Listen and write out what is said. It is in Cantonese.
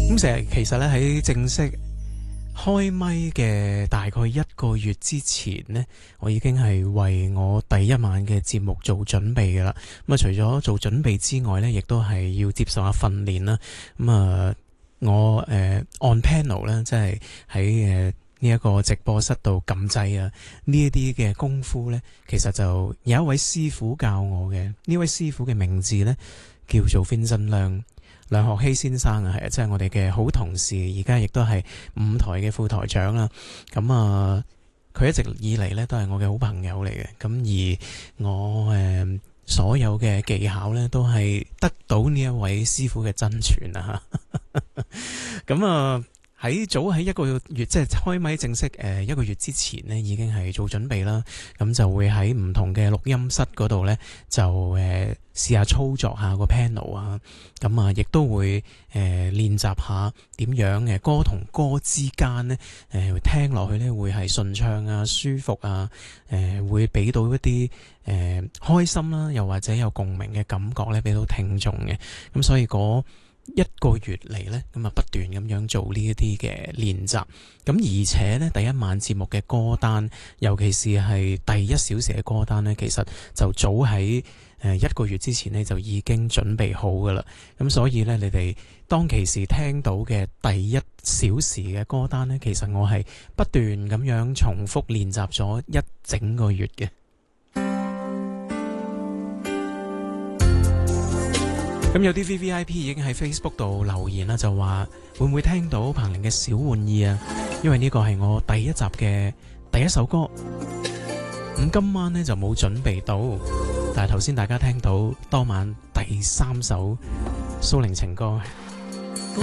咁其實咧喺正式開咪嘅大概1個月之前呢，我已經係為我第一晚嘅節目做準備嘅啦。咁啊，除咗做準備之外呢，亦都係要接受下訓練啦。咁啊，我on panel 咧，即係喺呢一個直播室度撳掣啊，呢一啲嘅功夫呢，其實就有一位師傅教我嘅。呢位師傅嘅名字呢，叫做 Vincent 梁學希先生啊，係啊，即係我哋嘅好同事，而家亦都係5台嘅副台長啦。咁啊，佢一直以嚟呢都係我嘅好朋友嚟嘅。咁而我所有嘅技巧呢，都係得到呢一位師傅嘅真傳啊。咁啊。早喺1個月，即係開咪正式1個月之前呢，已經係做準備啦。咁就會喺唔同嘅錄音室嗰度呢，就試下操作下個 panel 啊。咁啊，亦都會練習下點樣歌同歌之間呢，聽落去呢會係順暢啊、舒服啊，會俾到一啲開心啦，又或者有共鳴嘅感覺呢，俾到聽眾嘅。咁所以1個月嚟呢，咁啊不斷咁樣做呢一啲嘅練習，咁而且呢，第一晚節目嘅歌單，尤其是係第1小時嘅歌單呢，其實就早喺1個月之前呢，就已經準備好噶啦。咁所以呢，你哋當其時聽到嘅第1小時嘅歌單呢，其實我係不斷咁樣重複練習咗1整個月嘅。咁有啲 VVIP 已經喺 Facebook 度留言啦，就話會唔會聽到彭羚嘅小玩意啊？因為呢個係我第1集嘅第1首歌。咁今晚呢就冇準備到，但係頭先大家聽到當晚第3首蘇寧情歌。